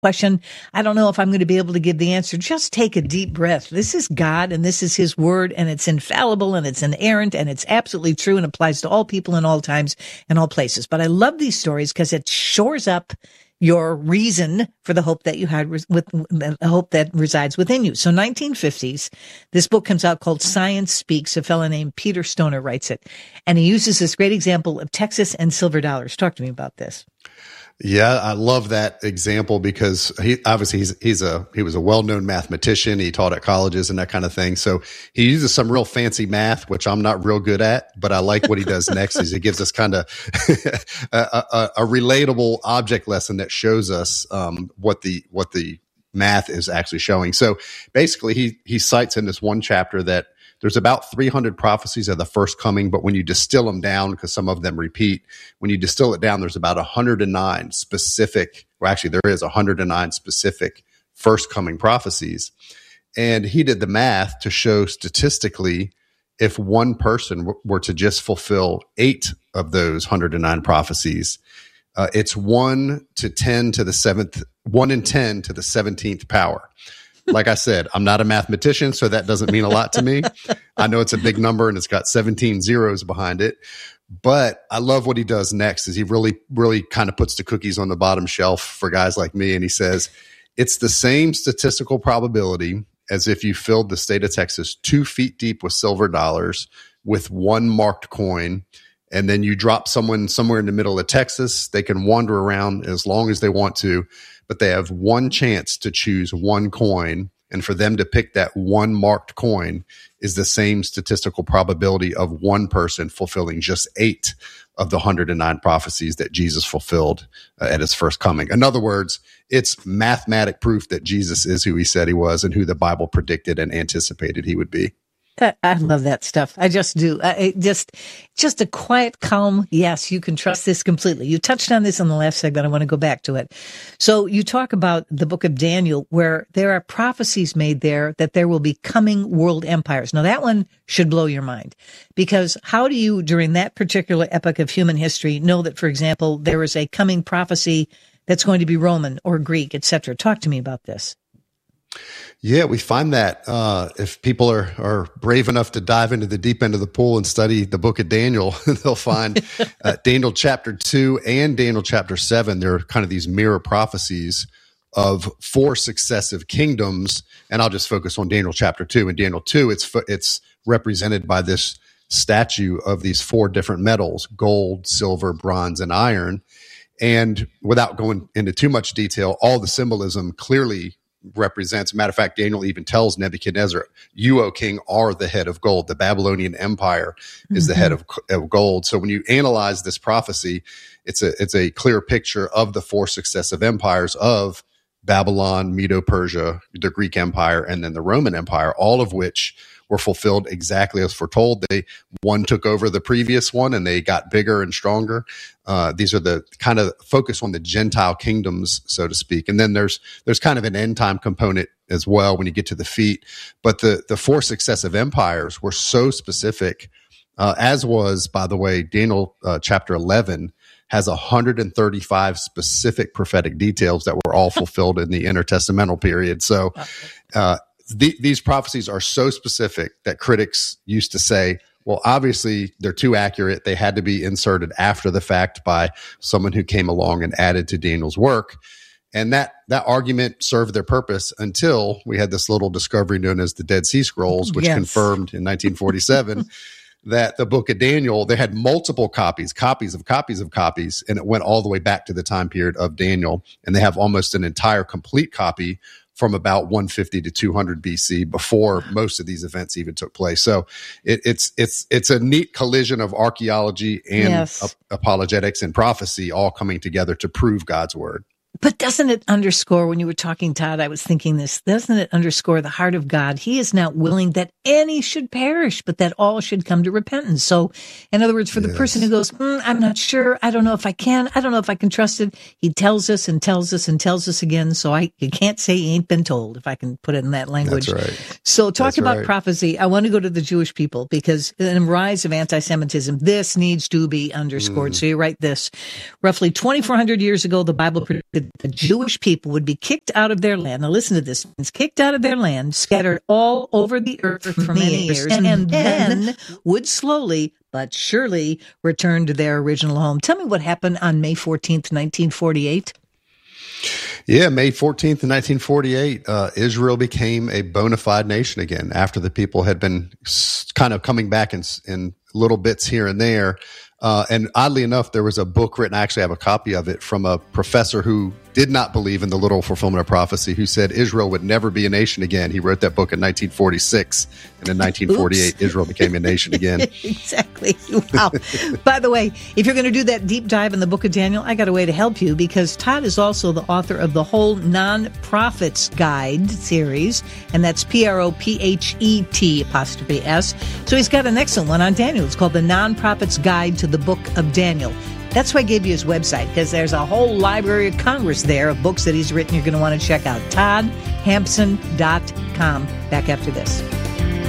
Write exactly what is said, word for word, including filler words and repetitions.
question. I don't know if I'm going to be able to give the answer. Just take a deep breath. This is God and this is his word and it's infallible and it's inerrant and it's absolutely true and applies to all people in all times and all places. But I love these stories because it shores up your reason for the hope that you had with the hope that resides within you. So nineteen fifties, this book comes out called Science Speaks. A fellow named Peter Stoner writes it. And he uses this great example of Texas and silver dollars. Talk to me about this. Yeah, I love that example because he obviously he's he's a he was a well-known mathematician. He taught at colleges and that kind of thing. So he uses some real fancy math, which I'm not real good at, but I like what he does next is he gives us kind of a, a, a relatable object lesson that shows us um, what the what the math is actually showing. So basically, he he cites in this one chapter that there's about three hundred prophecies of the first coming, but when you distill them down, because some of them repeat, when you distill it down, there's about one hundred nine specific, or actually there is one hundred nine specific first coming prophecies. And he did the math to show statistically, if one person w- were to just fulfill eight of those one hundred nine prophecies, uh, it's one to ten to the seventh, one in ten to the seventeenth power. Like I said, I'm not a mathematician, so that doesn't mean a lot to me. I know it's a big number and it's got seventeen zeros behind it. But I love what he does next is he really, really kind of puts the cookies on the bottom shelf for guys like me. And he says, it's the same statistical probability as if you filled the state of Texas two feet deep with silver dollars with one marked coin. And then you drop someone somewhere in the middle of Texas. They can wander around as long as they want to, but they have one chance to choose one coin. And for them to pick that one marked coin is the same statistical probability of one person fulfilling just eight of the one hundred nine prophecies that Jesus fulfilled uh, at his first coming. In other words, it's mathematic proof that Jesus is who he said he was and who the Bible predicted and anticipated he would be. I love that stuff. I just do. I just, just a quiet, calm. Yes, you can trust this completely. You touched on this in the last segment. I want to go back to it. So you talk about the book of Daniel, where there are prophecies made there that there will be coming world empires. Now that one should blow your mind, because how do you, during that particular epoch of human history, know that, for example, there is a coming prophecy that's going to be Roman or Greek, et cetera? Talk to me about this. Yeah, we find that uh, if people are, are brave enough to dive into the deep end of the pool and study the book of Daniel, they'll find uh, Daniel chapter two and Daniel chapter seven. They're kind of these mirror prophecies of four successive kingdoms. And I'll just focus on Daniel chapter two. In Daniel two, it's it's represented by this statue of these four different metals: gold, silver, bronze, and iron. And without going into too much detail, all the symbolism clearly represents. Matter of fact, Daniel even tells Nebuchadnezzar, you, O king, are the head of gold. The Babylonian Empire is mm-hmm. the head of, of gold. So when you analyze this prophecy, it's a it's a clear picture of the four successive empires of Babylon, Medo-Persia, the Greek Empire, and then the Roman Empire, all of which were fulfilled exactly as foretold. They one took over the previous one, and they got bigger and stronger. Uh, these are the kind of focus on the Gentile kingdoms, so to speak. And then there's there's kind of an end time component as well when you get to the feet. But the the four successive empires were so specific, uh, as was, by the way, Daniel uh, chapter eleven has one hundred thirty-five specific prophetic details that were all fulfilled in the intertestamental period. So. Uh, The, these prophecies are so specific that critics used to say, well, obviously they're too accurate. They had to be inserted after the fact by someone who came along and added to Daniel's work. And that, that argument served their purpose until we had this little discovery known as the Dead Sea Scrolls, which yes. confirmed in nineteen forty-seven that the book of Daniel, they had multiple copies, copies of copies of copies, and it went all the way back to the time period of Daniel. And they have almost an entire complete copy from about one fifty to two hundred B C, before most of these events even took place. So it, it's it's it's a neat collision of archaeology and yes. ap- apologetics and prophecy all coming together to prove God's word. But doesn't it underscore, when you were talking, Todd, I was thinking this, doesn't it underscore the heart of God? He is not willing that any should perish, but that all should come to repentance. So, in other words, for the yes. person who goes, mm, I'm not sure, I don't know if I can, I don't know if I can trust it, he tells us and tells us and tells us again. So I you can't say he ain't been told, if I can put it in that language. That's right. So talk That's about right. prophecy. I want to go to the Jewish people, because in the rise of anti-Semitism, this needs to be underscored. Mm. So you write this. Roughly twenty-four hundred years ago, the Bible predicted the Jewish people would be kicked out of their land. Now listen to this. Kicked out of their land, scattered all over the earth for many years, and, and then would slowly but surely return to their original home. Tell me what happened on May fourteenth, nineteen forty-eight. Yeah, May fourteenth, nineteen forty-eight, uh, Israel became a bona fide nation again after the people had been kind of coming back in, in little bits here and there. Uh, and oddly enough, there was a book written, I actually have a copy of it, from a professor who did not believe in the literal fulfillment of prophecy, who said Israel would never be a nation again. He wrote that book in nineteen forty-six, and in nineteen forty-eight, Oops. Israel became a nation again. Exactly. Wow. By the way, if you're going to do that deep dive in the book of Daniel, I got a way to help you, because Todd is also the author of the whole Non-Prophets Guide series, and that's P R O P H E T apostrophe S. So he's got an excellent one on Daniel. It's called the Non-Prophets Guide to the Book of Daniel. That's why I gave you his website, because there's a whole Library of Congress there of books that he's written you're going to want to check out. Todd Hampson dot com. Back after this.